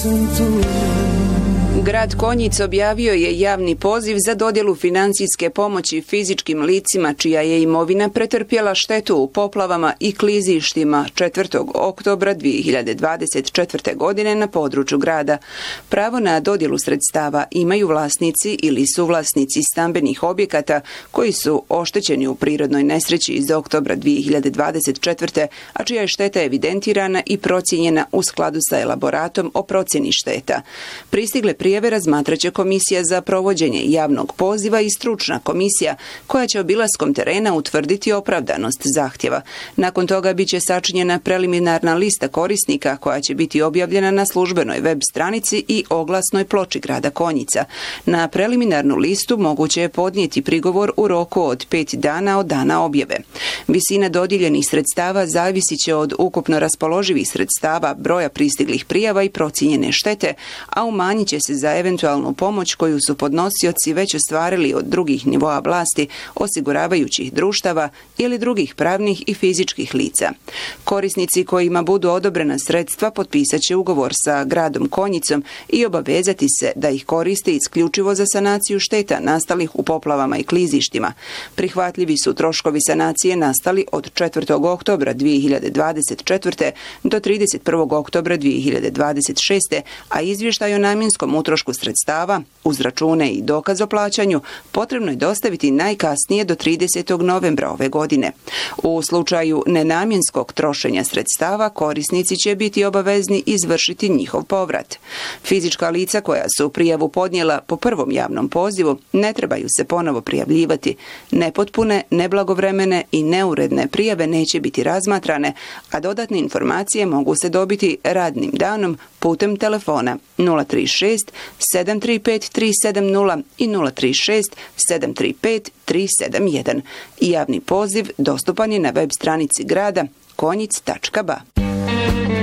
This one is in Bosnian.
Grad Konjic objavio je javni poziv za dodjelu financijske pomoći fizičkim licima čija je imovina pretrpjela štetu u poplavama i klizištima 4. oktobra 2024. godine na području grada. Pravo na dodjelu sredstava imaju vlasnici ili suvlasnici stambenih objekata koji su oštećeni u prirodnoj nesreći iz oktobra 2024. a čija je šteta evidentirana i procijenjena u skladu sa elaboratom o procjeni šteta. Pristigle prijave razmatraće komisija za provođenje javnog poziva i stručna komisija koja će obilaskom terena utvrditi opravdanost zahtjeva. Nakon toga biće sačinjena preliminarna lista korisnika koja će biti objavljena na službenoj web stranici i oglasnoj ploči grada Konjica. Na preliminarnu listu moguće je podnijeti prigovor u roku od 5 dana od dana objave. Visina dodijeljenih sredstava zavisit će od ukupno raspoloživih sredstava, broja pristiglih prijava i procijenjene štete, a umanjit će se za eventualnu pomoć koju su podnosioci već ostvarili od drugih nivoa vlasti, osiguravajućih društava ili drugih pravnih i fizičkih lica. Korisnici kojima budu odobrena sredstva potpisat će ugovor sa gradom Konjicom i obavezati se da ih koriste isključivo za sanaciju šteta nastalih u poplavama i klizištima. Prihvatljivi su troškovi sanacije nastali od 4. oktobra 2024. do 31. oktobra 2026. a izvještaj o namjenskom utrošku sredstava uz račune i dokaz o plaćanju potrebno je dostaviti najkasnije do 30. novembra ove godine. U slučaju nenamjenskog trošenja sredstava korisnici će biti obavezni izvršiti njihov povrat. Fizička lica koja su prijavu podnijela po prvom javnom pozivu ne trebaju se ponovo prijavljivati. Nepotpune, neblagovremene i neuredne prijave neće biti razmatrane, a dodatne informacije mogu se dobiti radnim danom putem telefona 036 735 370 i 036 735 371. Javni poziv dostupan je na web stranici grada konjic.ba.